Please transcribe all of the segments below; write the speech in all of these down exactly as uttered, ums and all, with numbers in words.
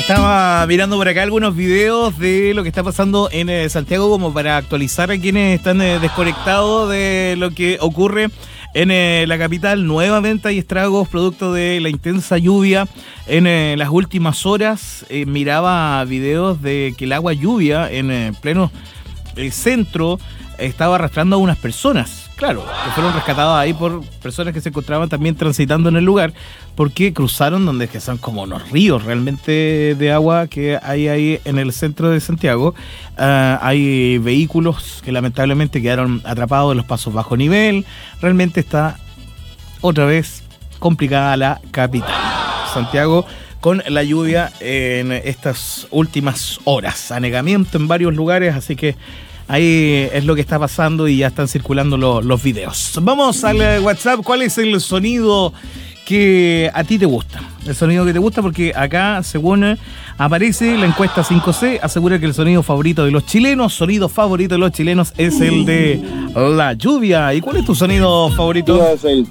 Estaba mirando por acá algunos videos de lo que está pasando en eh, Santiago, como para actualizar a quienes están eh, desconectados de lo que ocurre en eh, la capital. Nuevamente hay estragos producto de la intensa lluvia en eh, las últimas horas. Eh, miraba videos de que el agua lluvia en eh, pleno eh, centro estaba arrastrando a unas personas. Claro, que fueron rescatadas ahí por personas que se encontraban también transitando en el lugar, porque cruzaron donde que son como unos ríos realmente de agua que hay ahí en el centro de Santiago. Uh, hay vehículos que lamentablemente quedaron atrapados en los pasos bajo nivel. Realmente está otra vez complicada la capital, Santiago, con la lluvia en estas últimas horas. Anegamiento en varios lugares, así que ahí es lo que está pasando y ya están circulando lo, los videos. Vamos al WhatsApp. ¿Cuál es el sonido que a ti te gusta? El sonido que te gusta, porque acá, según aparece la encuesta cinco C, asegura que el sonido favorito de los chilenos, sonido favorito de los chilenos, es el de la lluvia. ¿Y cuál es tu sonido favorito? Es el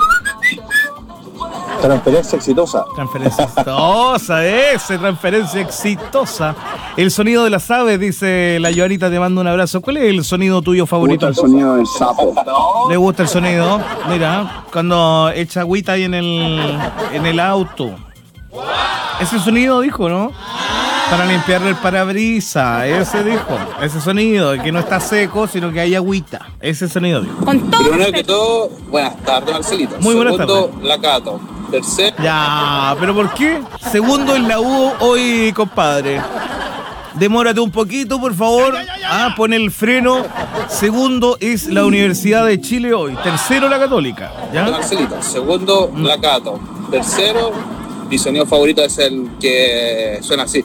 transferencia exitosa. Transferencia exitosa, ese, transferencia exitosa. El sonido de las aves, dice la Joanita, te mando un abrazo. ¿Cuál es el sonido tuyo favorito? Me gusta el sonido del sapo. ¿Le gusta el sonido? Mira, cuando echa agüita ahí en el, en el auto. Ese sonido dijo, ¿no? Para limpiarle el parabrisas, ese dijo. Ese sonido, que no está seco, sino que hay agüita. Ese sonido dijo. Primero que todo, buenas tardes, Marcelito. Muy buenas Segundo, tardes. la Cato. Tercero. Ya, ¿pero por qué? Segundo en la U hoy, compadre. Demórate un poquito, por favor. Ah, pon el freno. Segundo es la Universidad de Chile hoy. Tercero, la Católica. ¿Ya? Marcelito. Segundo, Mm. la Cato. Tercero, mi sonido favorito es el que suena así.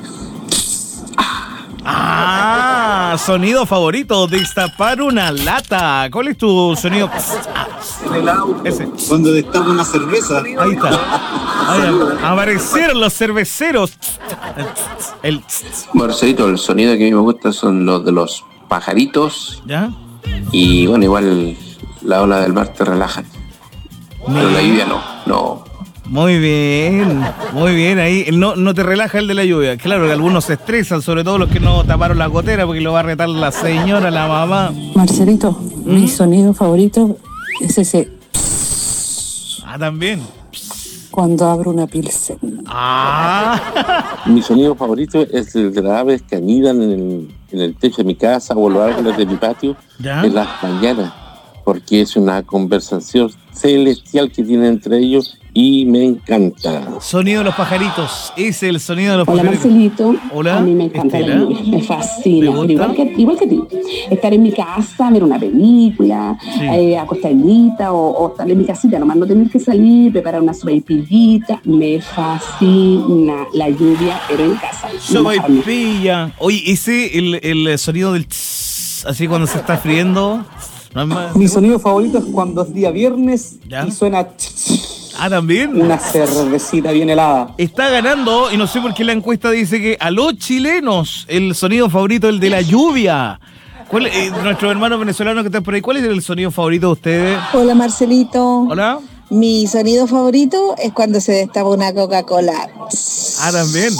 Ah, sonido favorito, destapar una lata. ¿Cuál es tu sonido? En el auto. Ese. Cuando destapa una cerveza. Ahí está. Ahí, aparecieron los cerveceros. El... Marcelito, el sonido que a mí me gusta son los de los pajaritos. ¿Ya? Y bueno, igual la ola del mar te relaja. Pero la lluvia no, no. Muy bien, muy bien. Ahí no, no te relaja el de la lluvia. Claro que algunos se estresan, sobre todo los que no taparon la gotera, porque lo va a retar la señora, la mamá. Marcelito, ¿Mm? Mi sonido favorito es ese. Ah, también. Cuando abro una pilsen. Ah. Mi sonido favorito es el de las aves que anidan en el, en el techo de mi casa o los árboles de mi patio. ¿Ya? En las mañanas, porque es una conversación celestial que tienen entre ellos y me encanta. Sonido de los pajaritos, es el sonido de los Hola, pajaritos. Marcelito. Hola. A mí me encanta Estela. la lluvia, me fascina. ¿Te Igual que, igual que a ti. Estar en mi casa, ver una película, Sí. eh, acostadita o, o estar en mi casita, nomás no tener que salir, preparar una sopaipillita. Me fascina la lluvia, pero en casa. Sopaipilla. Oye, ese, el, el sonido del tss, así cuando se está friendo. No es más. Mi sonido favorito es cuando es día viernes ¿Ya? y suena Ah, también. una cervecita bien helada. Está ganando, y no sé por qué la encuesta dice que a los chilenos el sonido favorito es el de la lluvia. ¿Cuál, eh, nuestros hermanos venezolanos que están por ahí, ¿cuál es el sonido favorito de ustedes? Hola, Marcelito. Hola. Mi sonido favorito es cuando se destapa una Coca-Cola. Ah, también.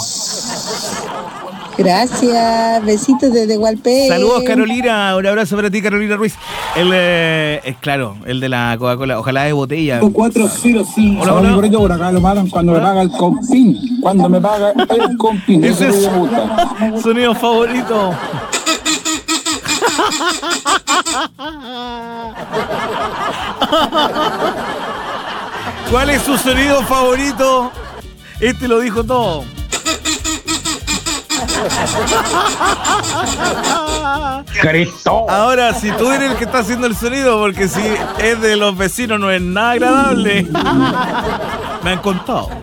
Gracias. Besitos desde Gualpé. Saludos, Carolina. Un abrazo para ti, Carolina Ruiz. El, eh, es claro, el de la Coca-Cola. Ojalá de botella. cuatro cero cinco. Hola, hola. Por acá lo pagan cuando me paga el compín. Cuando me paga el compín. Ese Eso es me gusta. sonido favorito. ¿Cuál es su sonido favorito? Este lo dijo todo. Cristo. Ahora, si tú eres el que está haciendo el sonido, porque si es de los vecinos no es nada agradable. Me han contado.